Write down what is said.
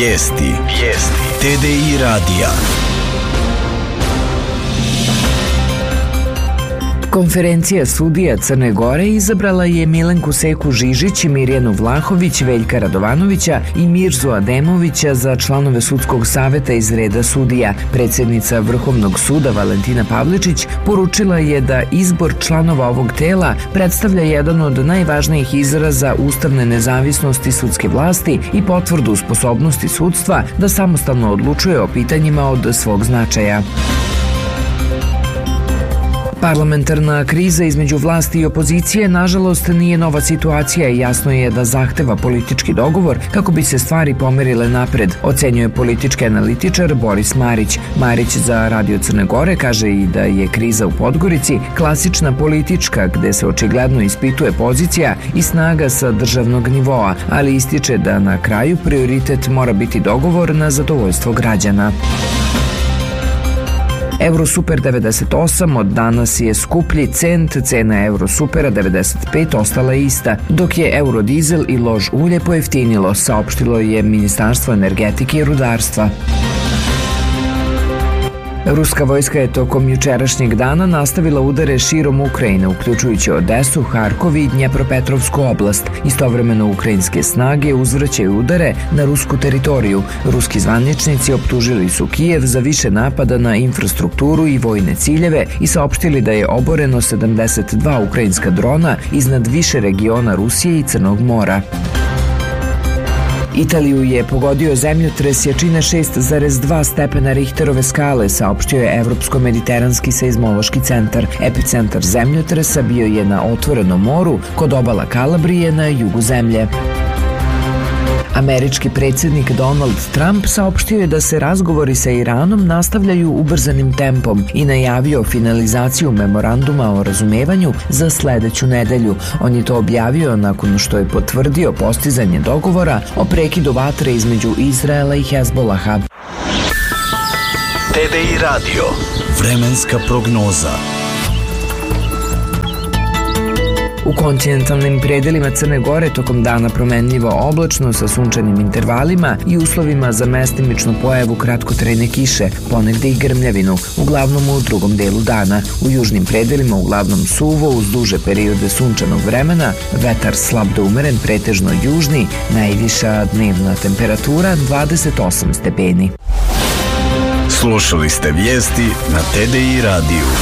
Vijesti. TDI radija. Konferencija sudija Crne Gore izabrala je Milenku Seku Žižić, Mirjanu Vlahović, Veljka Radovanovića i Mirzu Ademovića za članove sudskog saveta iz reda sudija. Predsjednica Vrhovnog suda Valentina Pavličić poručila je da izbor članova ovog tela predstavlja jedan od najvažnijih izraza ustavne nezavisnosti sudske vlasti i potvrdu sposobnosti sudstva da samostalno odlučuje o pitanjima od svog značaja. Parlamentarna kriza između vlasti i opozicije nažalost nije nova situacija i jasno je da zahteva politički dogovor kako bi se stvari pomerile napred, ocenjuje politički analitičar Boris Marić. Marić za Radio Crne Gore kaže i da je kriza u Podgorici klasična politička gde se očigledno ispituje pozicija i snaga sa državnog nivoa, ali ističe da na kraju prioritet mora biti dogovor na zadovoljstvo građana. Eurosuper 98 od danas je skuplji cent, cena Eurosupera 95 ostala je ista, dok je Eurodizel i lož ulje pojeftinilo, saopštilo je Ministarstvo energetike i rudarstva. Ruska vojska je tokom jučerašnjeg dana nastavila udare širom Ukrajine, uključujući Odesu, Harkov i Dnjepropetrovsku oblast. Istovremeno ukrajinske snage uzvraćaju udare na rusku teritoriju. Ruski zvaničnici optužili su Kijev za više napada na infrastrukturu i vojne ciljeve i saopštili da je oboreno 72 ukrajinska drona iznad više regiona Rusije i Crnog mora. Italiju je pogodio zemljotres jačine 6,2 stepena Richterove skale, saopštio je Evropsko-mediteranski seizmološki centar. Epicentar zemljotresa bio je na otvorenom moru kod obala Kalabrije na jugu zemlje. Američki predsjednik Donald Trump saopštio je da se razgovori sa Iranom nastavljaju ubrzanim tempom i najavio finalizaciju memoranduma o razumevanju za sledeću nedelju. On je to objavio nakon što je potvrdio postizanje dogovora o prekidu vatre između Izraela i Hezbolaha. TDI radio. Vremenska prognoza. U kontinentalnim predelima Crne Gore tokom dana promenljivo oblačno sa sunčanim intervalima i uslovima za mestimičnu pojavu kratkotrajne kiše, ponegde i grmljavinu, uglavnom u drugom delu dana. U južnim predelima uglavnom suvo uz duže periode sunčanog vremena, vetar slab do umeren, pretežno južni, najviša dnevna temperatura 28 stepeni. Slušali ste vijesti na TDI radiju.